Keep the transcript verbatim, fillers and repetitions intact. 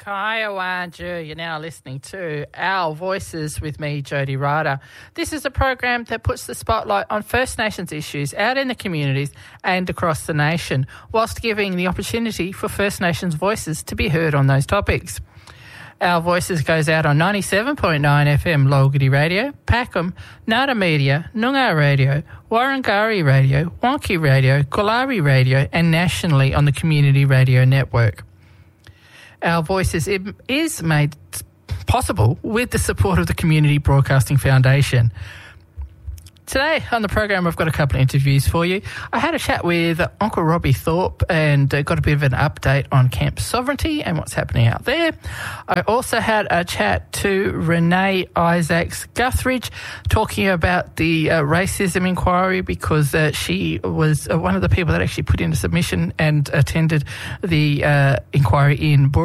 Kaya Wanju, you're now listening to Our Voices with me, Jody Ryder. This is a program that puts the spotlight on First Nations issues out in the communities and across the nation, whilst giving the opportunity for First Nations voices to be heard on those topics. Our Voices goes out on ninety-seven point nine F M Lolgity Radio, Packham, Nada Media, Noongar Radio, Warrangari Radio, Wonky Radio, Kolari Radio, and nationally on the Community Radio Network. Our Voices is made possible with the support of the Community Broadcasting Foundation. Today on the program, I've got a couple of interviews for you. I had a chat with Uncle Robbie Thorpe and uh, got a bit of an update on Camp Sovereignty and what's happening out there. I also had a chat to Renee Isaacs Guthridge talking about the uh, racism inquiry, because uh, she was uh, one of the people that actually put in a submission and attended the uh, inquiry in Bur-